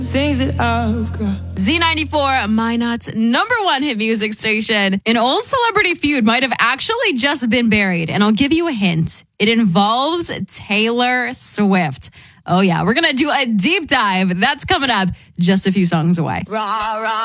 Things that I've got. Z94, Minot's number one hit music station. An old celebrity feud might have actually just been buried, and I'll give you a hint. It involves Taylor Swift. Oh yeah, we're going to do a deep dive. That's coming up just a few songs away. Rah, rah.